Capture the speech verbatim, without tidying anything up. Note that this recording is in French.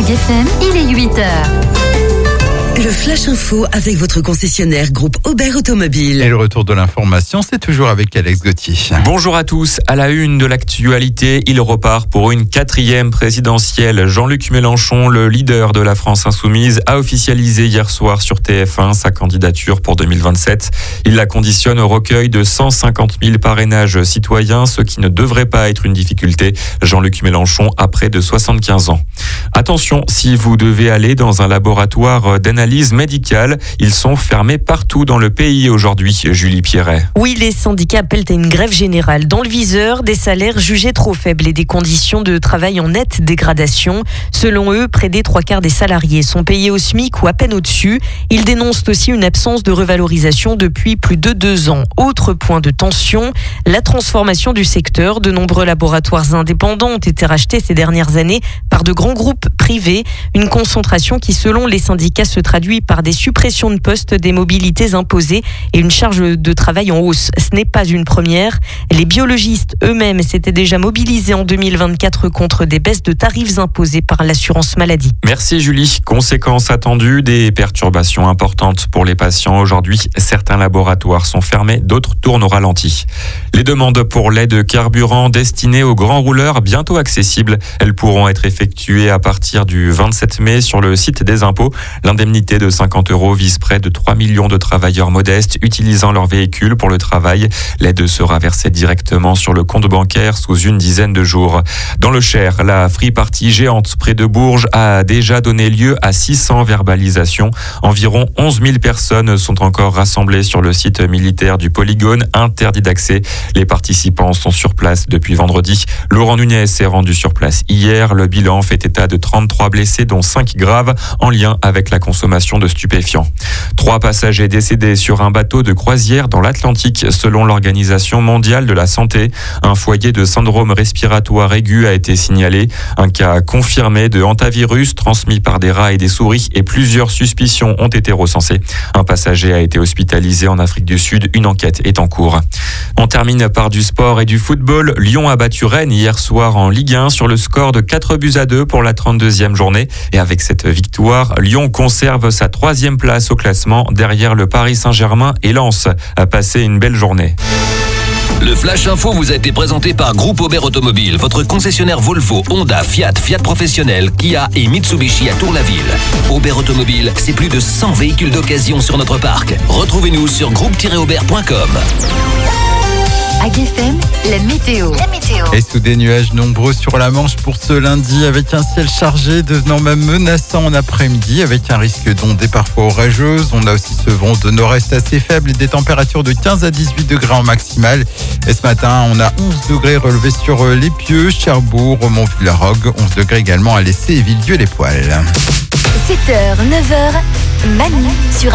G F M, il est huit heures. Le Flash Info avec votre concessionnaire groupe Aubert Automobile. Et le retour de l'information, c'est toujours avec Alex Gauthier. Bonjour à tous. À la une de l'actualité, il repart pour une quatrième présidentielle. Jean-Luc Mélenchon, le leader de la France Insoumise, a officialisé hier soir sur T F un sa candidature pour deux mille vingt-sept. Il la conditionne au recueil de cent cinquante mille parrainages citoyens, ce qui ne devrait pas être une difficulté. Jean-Luc Mélenchon a près de soixante-quinze ans. Attention, si vous devez aller dans un laboratoire d'analyse médicale, ils sont fermés partout dans le pays aujourd'hui, Julie Pierret. Oui, les syndicats appellent à une grève générale. Dans le viseur, des salaires jugés trop faibles et des conditions de travail en nette dégradation. Selon eux, près des trois quarts des salariés sont payés au SMIC ou à peine au-dessus. Ils dénoncent aussi une absence de revalorisation depuis plus de deux ans. Autre point de tension, la transformation du secteur. De nombreux laboratoires indépendants ont été rachetés ces dernières années par de grands groupes privés. Une concentration qui, selon les syndicats, se traduit par des suppressions de postes, des mobilités imposées et une charge de travail en hausse. Ce n'est pas une première. Les biologistes eux-mêmes s'étaient déjà mobilisés en deux mille vingt-quatre contre des baisses de tarifs imposées par l'assurance maladie. Merci Julie. Conséquences attendues, des perturbations importantes pour les patients. Aujourd'hui, certains laboratoires sont fermés, d'autres tournent au ralenti. Les demandes pour l'aide carburant destinée aux grands rouleurs, bientôt accessibles. Elles pourront être effectuées à partir du vingt-sept mai sur le site des impôts. L'indemnité de cinquante euros vise près de trois millions de travailleurs modestes utilisant leur véhicule pour le travail. L'aide sera versée directement sur le compte bancaire sous une dizaine de jours. Dans le Cher, la free party géante près de Bourges a déjà donné lieu à six cents verbalisations. Environ onze mille personnes sont encore rassemblées sur le site militaire du Polygone, interdit d'accès. Les participants sont sur place depuis vendredi. Laurent Nunez s'est rendu sur place hier. Le bilan fait état de trente-trois blessés, dont cinq graves, en lien avec la consommation de stupéfiants. Trois passagers décédés sur un bateau de croisière dans l'Atlantique, selon l'Organisation mondiale de la santé. Un foyer de syndrome respiratoire aigu a été signalé. Un cas confirmé de hantavirus transmis par des rats et des souris et plusieurs suspicions ont été recensées. Un passager a été hospitalisé en Afrique du Sud. Une enquête est en cours. On termine par du sport et du football. Lyon a battu Rennes hier soir en Ligue un sur le score de quatre buts à deux pour la trente-deuxième journée. Et avec cette victoire, Lyon conserve sa troisième place au classement derrière le Paris Saint-Germain et Lens. A passé une belle journée. Le Flash Info vous a été présenté par Groupe Aubert Automobile, votre concessionnaire Volvo, Honda, Fiat, Fiat Professionnel, Kia et Mitsubishi à Tour-la-Ville. Aubert Automobile, c'est plus de cent véhicules d'occasion sur notre parc. Retrouvez-nous sur groupe tiret aubert point com. A G F M, la météo. La météo. Et sous des nuages nombreux sur la Manche pour ce lundi, avec un ciel chargé devenant même menaçant en après-midi, avec un risque d'ondées parfois orageuses. On a aussi ce vent de nord-est assez faible et des températures de quinze à dix-huit degrés en maximal. Et ce matin, on a onze degrés relevés sur les Pieux, Cherbourg, Mont-Villarogue, onze degrés également à l'Essai et Villedieu-les-Poils. sept heures, neuf heures, Manu sur